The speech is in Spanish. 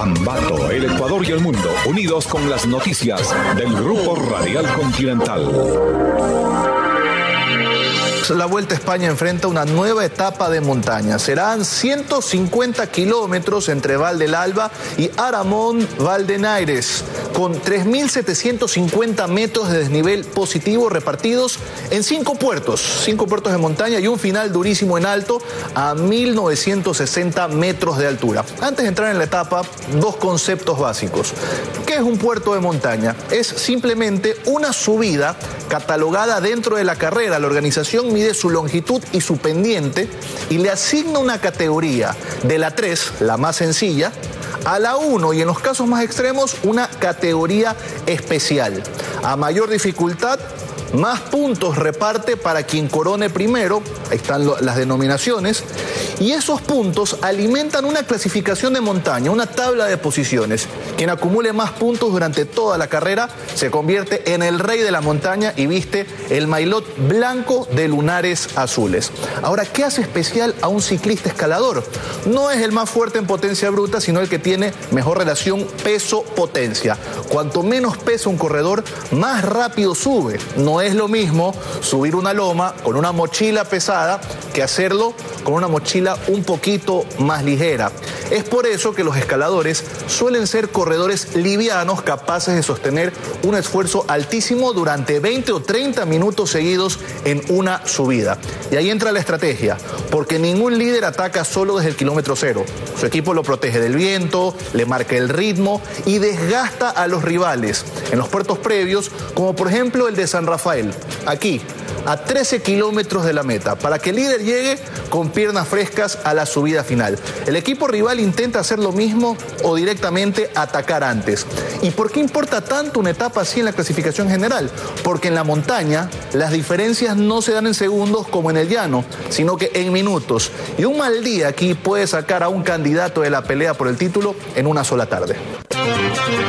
Ambato, el Ecuador y el mundo, unidos con las noticias del Grupo Radial Continental. La Vuelta a España enfrenta una nueva etapa de montaña. Serán 150 kilómetros entre Val del Alba y Aramón Valdenaires, con 3.750 metros de desnivel positivo repartidos en 5 puertos de montaña y un final durísimo en alto a 1.960 metros de altura. Antes de entrar en la etapa, 2 conceptos básicos. ¿Qué es un puerto de montaña? Es simplemente una subida catalogada dentro de la carrera. La organización mide su longitud y su pendiente y le asigna una categoría de la 3, la más sencilla, a la 1 y en los casos más extremos una categoría especial. A mayor dificultad, más puntos reparte para quien corone primero, ahí están las denominaciones, y esos puntos alimentan una clasificación de montaña, una tabla de posiciones. Quien acumule más puntos durante toda la carrera se convierte en el rey de la montaña y viste el maillot blanco de lunares azules. Ahora, ¿qué hace especial a un ciclista escalador? No es el más fuerte en potencia bruta, sino el que tiene mejor relación peso-potencia. Cuanto menos pesa un corredor, más rápido sube. No es lo mismo subir una loma con una mochila pesada que hacerlo con una mochila un poquito más ligera. Es por eso que los escaladores suelen ser corredores livianos capaces de sostener un esfuerzo altísimo durante 20 o 30 minutos seguidos en una subida. Y ahí entra la estrategia, porque ningún líder ataca solo desde el kilómetro 0. Su equipo lo protege del viento, le marca el ritmo y desgasta a los rivales en los puertos previos, como por ejemplo el de San Rafael, aquí, a 13 kilómetros de la meta, para que el líder llegue con piernas frescas a la subida final. El equipo rival intenta hacer lo mismo o directamente atacar antes. ¿Y por qué importa tanto una etapa así en la clasificación general? Porque en la montaña las diferencias no se dan en segundos como en el llano, sino que en minutos. Y un mal día aquí puede sacar a un candidato de la pelea por el título en una sola tarde.